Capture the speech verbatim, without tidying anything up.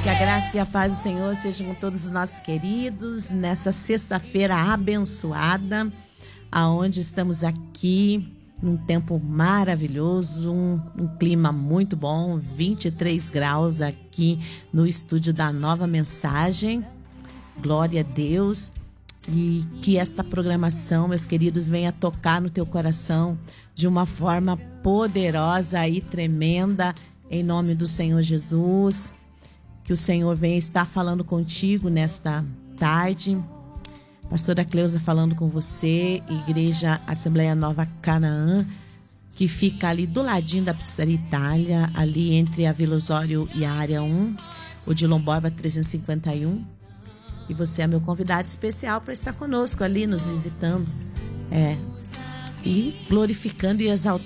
Que a graça e a paz do Senhor sejam com todos os nossos queridos nessa sexta-feira abençoada, aonde estamos aqui num tempo maravilhoso, um, um clima muito bom, vinte e três graus aqui no estúdio da Nova Mensagem. Glória a Deus. E que esta programação, meus queridos, venha tocar no teu coração de uma forma poderosa e tremenda, em nome do Senhor Jesus. Que o Senhor venha estar falando contigo nesta tarde. Pastora Cleusa falando com você, Igreja Assembleia Nova Canaã, que fica ali do ladinho da Pizzaria Itália, ali entre a Vila Osório e a Área um, o Dilon Borba trezentos e cinquenta e um. E você é meu convidado especial para estar conosco ali, nos visitando. É, e glorificando e exaltando